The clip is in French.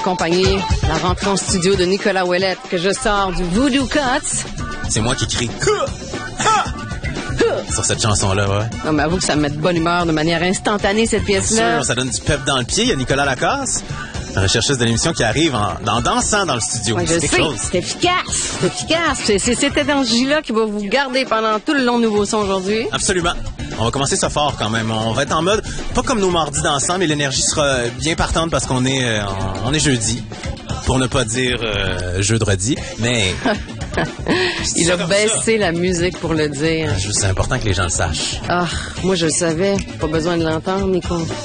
accompagner la rentrée en studio de Nicolas Ouellette que je sors du Voodoo Cuts. C'est moi qui crie sur cette chanson-là, ouais. Non, mais avoue que ça me met de bonne humeur de manière instantanée, cette pièce-là. Sûr, ça donne du pep dans le pied. Il y a Nicolas Lacasse, la rechercheuse de l'émission, qui arrive en dansant dans le studio. Ouais, je sais, c'est efficace. C'est efficace. C'est cette énergie-là qui va vous garder pendant tout le long de Nouveau Son aujourd'hui. Absolument. On va commencer ça fort quand même. On va être en mode, pas comme nos mardis dansants, mais l'énergie sera bien partante parce qu'on est jeudi. Pour ne pas dire jeudi, mais... Il a baissé la musique pour le dire. C'est important que les gens le sachent. Ah, moi je le savais. Pas besoin de l'entendre, Nico.